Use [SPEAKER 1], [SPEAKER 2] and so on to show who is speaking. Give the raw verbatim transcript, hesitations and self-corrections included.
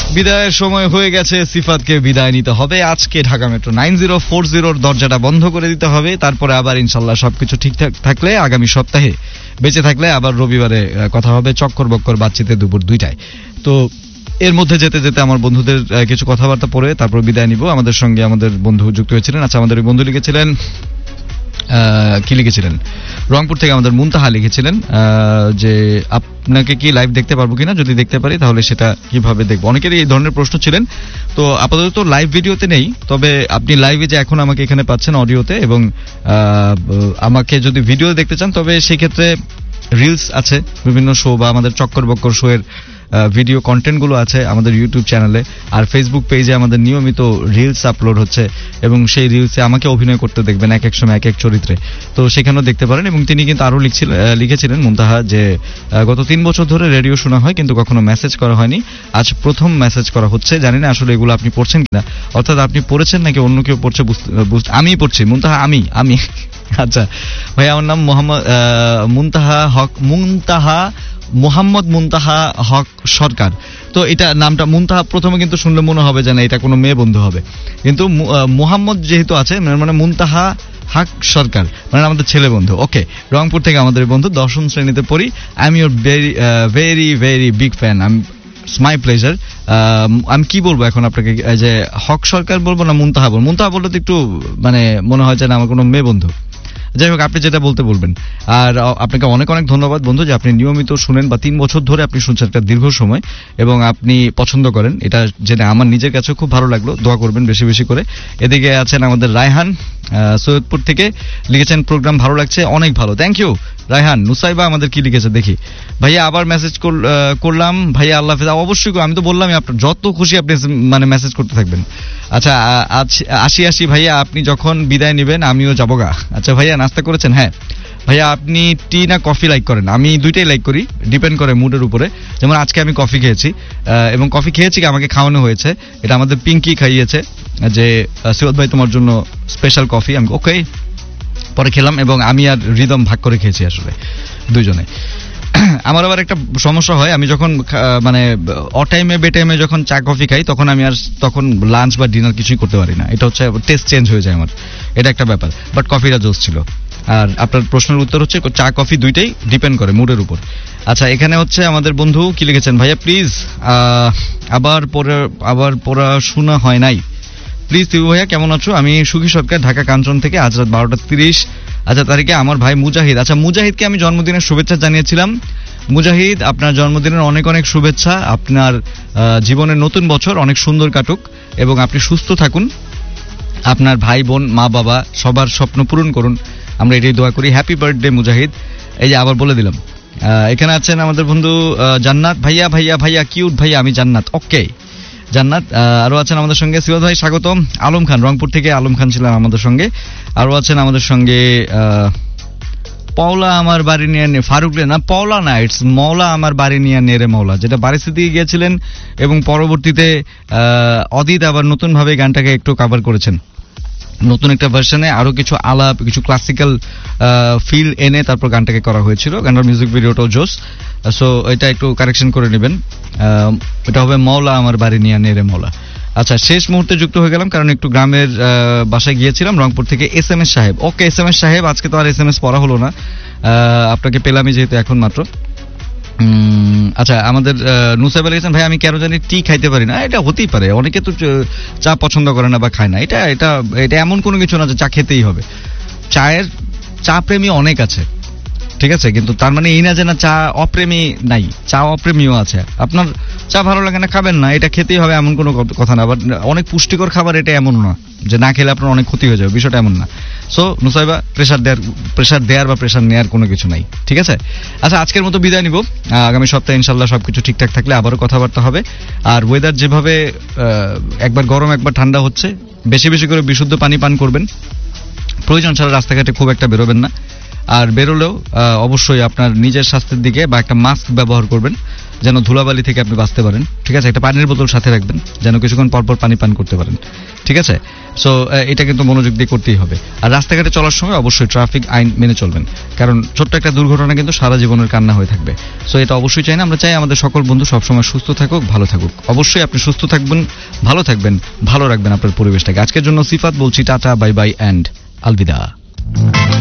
[SPEAKER 1] বিদায়ের সময় হয়ে গেছে, সিফাতকে বিদায় নিতে হবে। আজকে Dhaka metro nine zero four জিরোর দরজাটা বন্ধ করে দিতে হবে। তারপরে আবার ইনশাল্লাহ সবকিছু ঠিকঠাক থাকলে আগামী সপ্তাহে বেঁচে থাকলে আবার রবিবারে কথা হবে চক্কর বক্কর বাতচিতে দুপুর দুইটায়। তো এর মধ্যে যেতে যেতে আমার বন্ধুদের কিছু কথাবার্তা পড়ে তারপর বিদায় নিব। আমাদের সঙ্গে আমাদের বন্ধু যুক্ত হয়েছিলেন। আচ্ছা, আমাদের বন্ধু লিখেছিলেন, কি লিখেছিলেন, রংপুর থেকে আমাদের মুনতাহা লিখেছিলেন যে আপনাকে কি লাইভ দেখতে পারবো কিনা, যদি দেখতে পারি তাহলে সেটা কিভাবে দেখবো। অনেকেরই এই ধরনের প্রশ্ন ছিলেন। তো আপাতত লাইভ ভিডিওতে নেই, তবে আপনি লাইভে যে এখন আমাকে এখানে পাচ্ছেন অডিওতে, এবং আমাকে যদি ভিডিও দেখতে চান তবে সেই ক্ষেত্রে রিলস আছে বিভিন্ন শো বা আমাদের চক্কর বক্কর শো এর ভিডিও কন্টেন্টগুলো আছে আমাদের ইউটিউব চ্যানেলে, আর ফেসবুক পেজে আমাদের নিয়মিত রিলস আপলোড হচ্ছে, এবং সেই রিলসে আমাকে অভিনয় করতে দেখবেন এক এক সময় এক এক চরিত্রে, তো সেখানেও দেখতে পারেন। এবং তিনি কিন্তু আরও লিখছিলেন লিখেছিলেন মুনতাহা যে গত তিন বছর ধরে রেডিও শোনা হয় কিন্তু কখনো মেসেজ করা হয়নি, আজ প্রথম মেসেজ করা হচ্ছে। জানি না আসলে এগুলো আপনি পড়ছেন কিনা, অর্থাৎ আপনি পড়েছেন নাকি অন্য কেউ পড়ছে বুঝতে। আমি পড়ছি মুনতাহা, আমি আমি আচ্ছা ভাই, আমার নাম মোহাম্মদ মুনতাহা হক, মুনতাহা মোহাম্মদ মুনতাহা হক সরকার। তো এটা নামটা মুনতাহা প্রথমে কিন্তু শুনলে মনে হবে যে না এটা কোনো মেয়ে বন্ধু হবে, কিন্তু মোহাম্মদ যেহেতু আছে মানে মুনতাহা হক সরকার মানে আমাদের ছেলে বন্ধু। ওকে, রংপুর থেকে আমাদের বন্ধু, দশম শ্রেণীতে পড়ি। I am your very very very big fan. I it's my pleasure. আমি কি বলবো এখন আপনাকে, যে হক সরকার বলবো না মুনতাহা বলবো? মুনতাহা বললে তো একটু মানে মনে হয় যে না আমার কোনো মেয়ে বন্ধু। যাই হোক, আপনি যেটা বলতে বলবেন। আর আপনাকে অনেক অনেক ধন্যবাদ বন্ধু যে আপনি নিয়মিত শুনেন, বা তিন বছর ধরে আপনি শুনছেন একটা দীর্ঘ সময়, এবং আপনি পছন্দ করেন, এটা জেনে আমার নিজের কাছে খুব ভালো লাগলো। দোয়া করবেন বেশি বেশি করে। এদিকে আছেন আমাদের রায়হান সৈয়দপুর থেকে, লিখেছেন প্রোগ্রাম ভালো লাগছে, অনেক ভালো, থ্যাংক ইউ রায়হান। নুসাইবা আমাদের কি লিখেছে দেখি। ভাইয়া আবার মেসেজ করলাম ভাইয়া, আল্লাহ হাফেজ। অবশ্যই, আমি তো বললামই আপনার যত খুশি আপনি মানে মেসেজ করতে থাকবেন। আচ্ছা, আসি আসি ভাইয়া, আপনি যখন বিদায় নেবেন আমিও যাবো গা। আচ্ছা ভাইয়া, নাস্তা করেছেন? হ্যাঁ ভাইয়া, আপনি টি না কফি লাইক করেন? আমি দুইটাই লাইক করি, ডিপেন্ড করে মুডের উপরে। যেমন আজকে আমি কফি খেয়েছি, এবং কফি খেয়েছি কি আমাকে খাওয়ানো হয়েছে, এটা আমাদের পিঙ্কি খাইয়েছে, যে সৈয়দ ভাই তোমার জন্য স্পেশাল কফি। আমি ওকে পরে খেলাম, এবং আমি আর রিদম ভাগ করে খেয়েছি আসলে দুজনে। আমার আবার একটা সমস্যা হয়, আমি যখন মানে অটাইমে বেটাইমে যখন চা কফি খাই তখন আমি আর তখন লাঞ্চ বা ডিনার কিছুই করতে পারি না। এটা হচ্ছে টেস্ট চেঞ্জ হয়ে যায় আমার, এটা একটা ব্যাপার। বাট কফিটা জোস ছিল। আর আপনার প্রশ্নের উত্তর হচ্ছে চা কফি দুইটাই ডিপেন্ড করে মুডের উপর। আচ্ছা, এখানে হচ্ছে আমাদের বন্ধু কি লিখেছেন, ভাইয়া প্লিজ আবার পড়া আবার পড়াশোনা হয় নাই প্লিজ। তুমি ভাইয়া কেমন আছো? আমি সুখী সরকার, ঢাকা কাঞ্চন থেকে। আজ রাত বারোটা তিরিশ আচ্ছা তারিখে আমার ভাই মুজাহিদ, আচ্ছা মুজাহিদকে আমি জন্মদিনের শুভেচ্ছা জানিয়েছিলাম। মুজাহিদ, আপনার জন্মদিনের অনেক অনেক শুভেচ্ছা। আপনার জীবনের নতুন বছর অনেক সুন্দর কাটুক, এবং আপনি সুস্থ থাকুন। আপনার ভাই বোন মা বাবা সবার স্বপ্ন পূরণ করুন, আমরা এটাই দোয়া করি। হ্যাপি বার্থডে মুজাহিদ। এই যে আবার বলে দিলাম। এখানে আছেন আমাদের বন্ধু জান্নাত, ভাইয়া ভাইয়া ভাইয়া কিউট ভাইয়া, আমি জান্নাত। ওকে জান্নাত। আরো আছেন আমাদের সঙ্গে সিওয়াদ ভাই, স্বাগতম। আলম খান, রংপুর থেকে আলম খান ছিলেন আমাদের সঙ্গে। আরো আছেন আমাদের সঙ্গে পওলা আমার বাড়ি নিয়ে নে, ফারুক রে না পওলা না, ইটস মওলা আমার বাড়ি নিয়ে নেরে মওলা, যেটা বাড়িতে দিয়ে গিয়েছিলেন, এবং পরবর্তীতে অদিত আবার নতুন ভাবে গানটাকে একটু কভার করেছেন, নতুন একটা ভার্সনে আরো কিছু আলাপ কিছু ক্লাসিক্যাল ফিল এনে তারপর গানটাকে করা হয়েছিল। গানটার মিউজিক ভিডিওটাও জোস, সো এটা একটু কারেকশন করে নেবেন। এটা হবে মওলা আমার বাড়ি নিয়ে নেরে মওলা। আচ্ছা, শেষ মুহূর্তে যুক্ত হয়ে গেলাম কারণ একটু গ্রামের বাসায় গিয়েছিলাম, রংপুর থেকে এস এম এস সাহেব। ওকে এস এম এস সাহেব, আজকে তো আর এস এম এস পড়া হলো না, আপনাকে পেলামই যেহেতু এখন মাত্র। আচ্ছা, আমাদের নুসাইব লিখেছেন, ভাই আমি কেন জানি টি খাইতে পারি না। এটা হতেই পারে, অনেকে তো চা পছন্দ করে না বা খায় না, এটা এটা এটা এমন কোনো কিছু না যে চা খেতেই হবে। চায়ের চা প্রেমী অনেক আছে, ঠিক আছে, কিন্তু তার মানে এই না যে না চা অপ্রেমী নাই, চা অপ্রেমীও আছে। আপনার চা ভালো লাগে না, খাবেন না, এটা খেতেই হবে এমন কোনো কথা না। আবার অনেক পুষ্টিকর খাবার এটা এমন না যে না খেলে আপনার অনেক ক্ষতি হয়ে যাবে, বিষয়টা এমন না। সো নুসাইবা, প্রেশার দেওয়ার প্রেশার দেওয়ার বা প্রেশার নেওয়ার কোনো কিছু নাই, ঠিক আছে। আচ্ছা, আজকের মতো বিদায় নিব। আগামী সপ্তাহে ইনশাল্লাহ সবকিছু ঠিকঠাক থাকলে আবারও কথাবার্তা হবে। আর ওয়েদার যেভাবে একবার গরম একবার ঠান্ডা হচ্ছে, বেশি বেশি করে বিশুদ্ধ পানি পান করবেন, প্রয়োজন ছাড়া রাস্তাঘাটে খুব একটা বেরোবেন না। আর বেরোলেও আহ, অবশ্যই আপনার নিজের স্বাস্থ্যের দিকে বা একটা মাস্ক ব্যবহার করবেন যেন ধুলাবালি থেকে আপনি বাঁচতে পারেন, ঠিক আছে? একটা পানির বোতল সাথে রাখবেন যেন কিছুক্ষণ পরপর পানি পান করতে পারেন, ঠিক আছে? সো এটা কিন্তু মনোযোগ দিয়ে করতেই হবে। আর রাস্তাঘাটে চলার সময় অবশ্যই ট্রাফিক আইন মেনে চলবেন, কারণ ছোট্ট একটা দুর্ঘটনা কিন্তু সারা জীবনের কান্না হয়ে থাকবে। সো এটা অবশ্যই চাই না, আমরা চাই আমাদের সকল বন্ধু সবসময় সুস্থ থাকুক, ভালো থাকুক। অবশ্যই আপনি সুস্থ থাকবেন, ভালো থাকবেন, ভালো রাখবেন আপনার পরিবেশটাকে। আজকের জন্য সিফাত বলছি tata, bye bye and Alvida.